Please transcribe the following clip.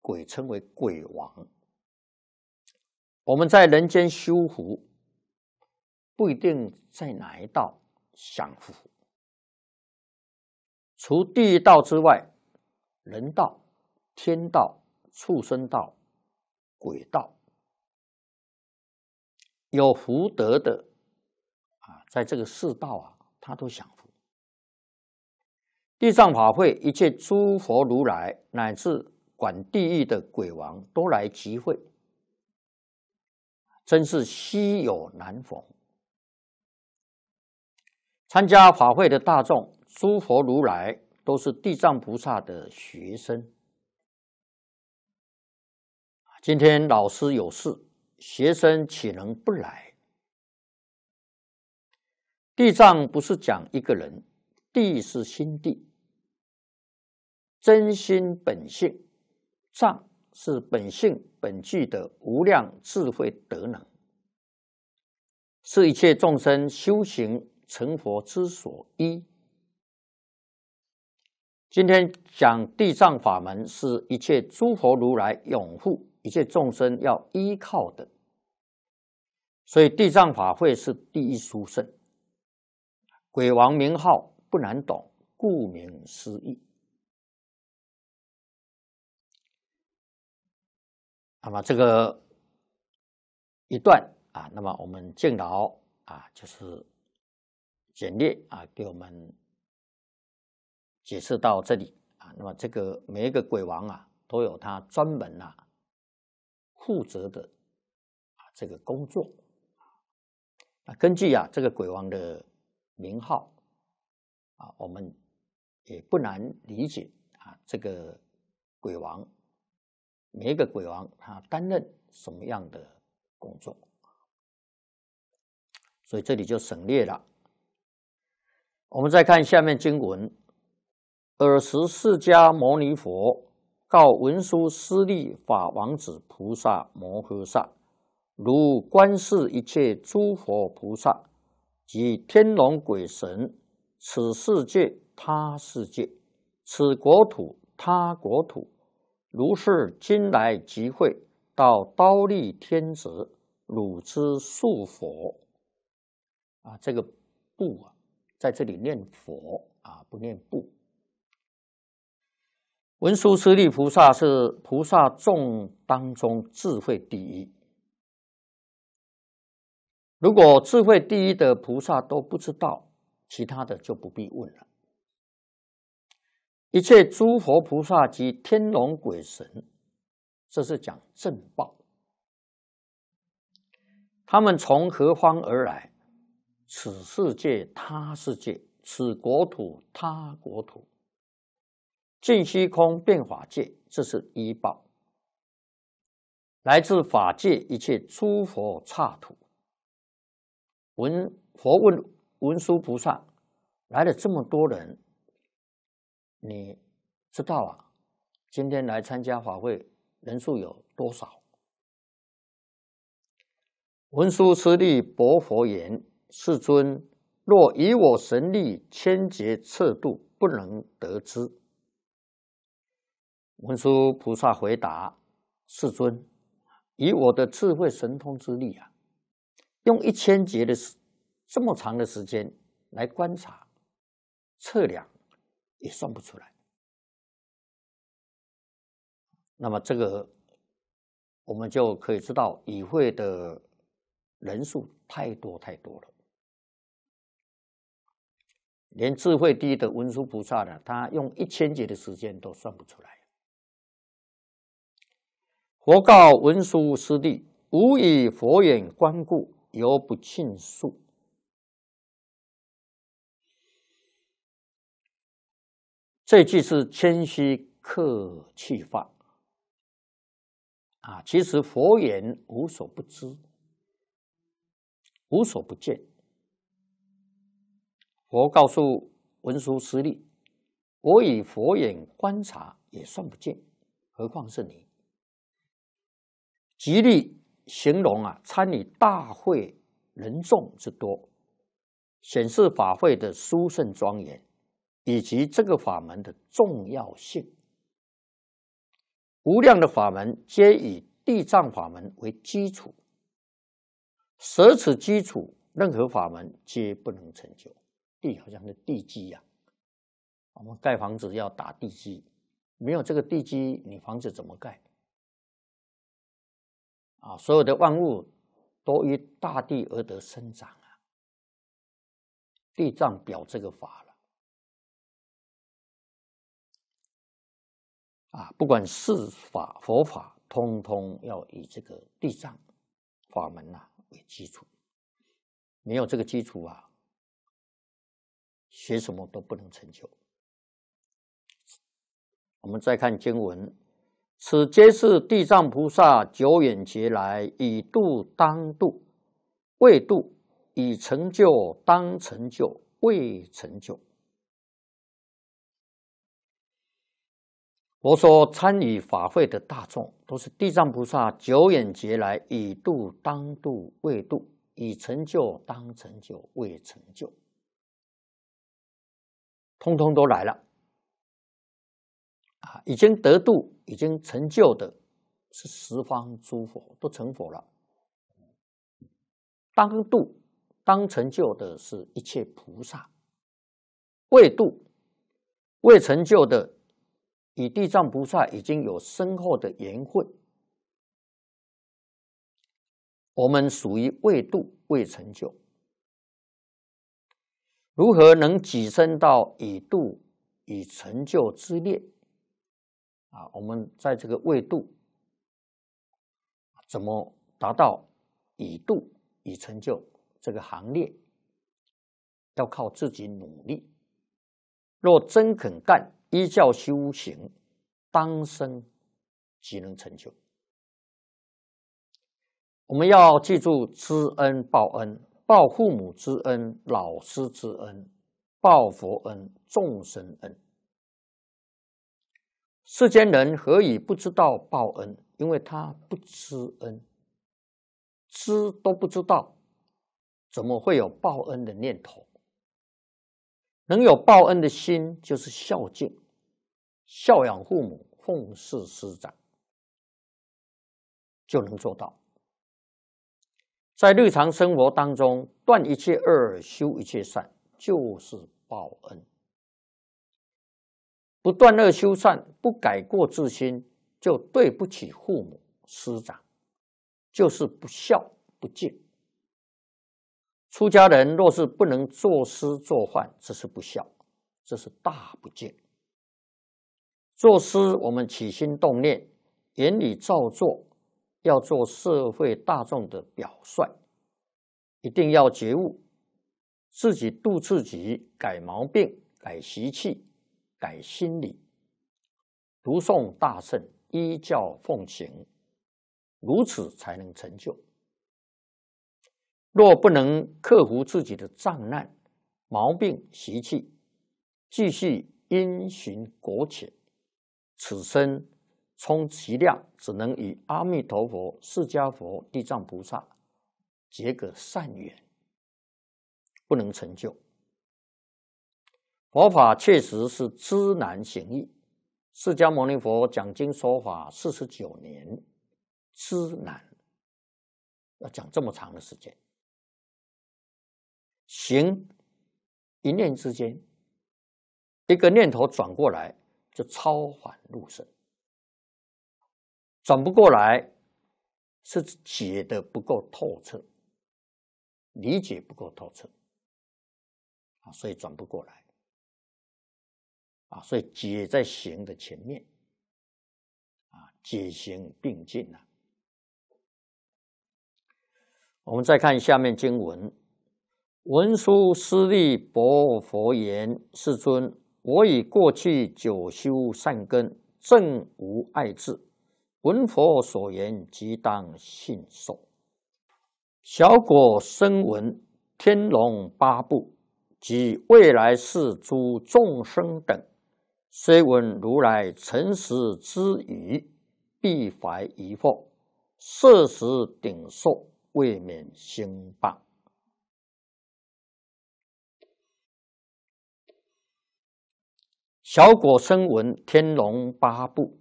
鬼称为鬼王。我们在人间修福，不一定在哪一道享福，除地狱道之外，人道、天道、畜生道、鬼道，有福德的在这个世道他都享福。地藏法会，一切诸佛如来乃至管地狱的鬼王都来集会，真是稀有难逢。参加法会的大众，诸佛如来都是地藏菩萨的学生。今天老师有事，学生岂能不来？地藏不是讲一个人，地是心地，真心本性，藏是本性本具的无量智慧德能，是一切众生修行成佛之所依。今天讲地藏法门，是一切诸佛如来拥护一切众生要依靠的，所以地藏法会是第一殊胜。鬼王名号不难懂，顾名思义。那么这个一段那么我们敬老就是简略给我们解释到这里那么这个每一个鬼王都有他专门负责的这个工作。根据这个鬼王的名号我们也不难理解这个鬼王，每一个鬼王他担任什么样的工作，所以这里就省略了。我们再看下面经文：尔时释迦牟尼佛告文殊师利法王子菩萨摩诃萨：如观视一切诸佛菩萨及天龙鬼神，此世界他世界，此国土他国土，如是今来集会到忉利天者，汝之数佛。这个不在这里念佛不念不。文殊师利菩萨是菩萨众当中智慧第一。如果智慧第一的菩萨都不知道，其他的就不必问了。一切诸佛菩萨及天龙鬼神，这是讲正报。他们从何方而来？此世界他世界，此国土他国土，尽虚空变法界，这是依报。来自法界一切诸佛刹土。佛问文殊菩萨：来了这么多人，你知道今天来参加法会人数有多少？文殊师利薄佛言：世尊，若以我神力千劫测度，不能得知。文殊菩萨回答：世尊，以我的智慧神通之力用1000劫的这么长的时间来观察测量，也算不出来。那么这个我们就可以知道，与会的人数太多太多了，连智慧第一的文殊菩萨他用1000劫的时间都算不出来。佛告文殊师利：吾以佛眼观故，犹不尽数。这句是谦虚客气话其实佛眼无所不知，无所不见。佛告诉文殊师利：我以佛眼观察也算不见，何况是你。极力形容参与大会人众之多，显示法会的殊胜庄严，以及这个法门的重要性。 无量的法门皆以地藏法门为基础，舍此基础，任何法门皆不能成就。地好像是地基呀，我们盖房子要打地基，没有这个地基，你房子怎么盖？所有的万物都依大地而得生长啊，地藏表这个法了不管是法佛法，通通要以这个地藏法门为基础，没有这个基础学什么都不能成就。我们再看经文，此皆是地藏菩萨久远劫来以度当度，未度；以成就当成就，未成就。我所参与法会的大众，都是地藏菩萨久远劫来以度当度，未度；以成就当成就，未成就，通通都来了已经得度、已经成就的是十方诸佛，都成佛了。当度、当成就的是一切菩萨，未度、未成就的，与地藏菩萨已经有深厚的缘分，我们属于未度、未成就。如何能跻身到以度、以成就之列我们在这个未度怎么达到以度、以成就这个行列，要靠自己努力。若真肯干，依教修行，当生即能成就。我们要记住知恩报恩，报父母之恩、老师之恩，报佛恩、众生恩。世间人何以不知道报恩？因为他不知恩，知都不知道，怎么会有报恩的念头？能有报恩的心，就是孝敬，孝养父母，奉事师长，就能做到。在日常生活当中，断一切恶，修一切善，就是报恩。不断恶修善，不改过自新，就对不起父母师长，就是不孝不敬。出家人若是不能作师作范，这是不孝，这是大不敬。作师，我们起心动念，言语造作，要做社会大众的表率，一定要觉悟，自己度自己，改毛病，改习气，改心理，读诵大圣，依教奉行，如此才能成就。若不能克服自己的障难、毛病、习气，继续因循果且，此生充其量只能与阿弥陀佛、释迦佛、地藏菩萨结个善缘，不能成就。佛法确实是知难行易，释迦牟尼佛讲经说法49年，知难，要讲这么长的时间。行一念之间，一个念头转过来就超凡入圣，转不过来是解的不够透彻，理解不够透彻所以转不过来所以解在行的前面解行并进我们再看下面经文，文殊师利薄佛言：世尊，我以过去久修善根，正无碍智，闻佛所言，即当信受。小果声闻、天龙八部及未来世诸众生等，虽闻如来诚实之语，必怀疑惑，摄食顶受，未免兴谤。小果声闻、天龙八部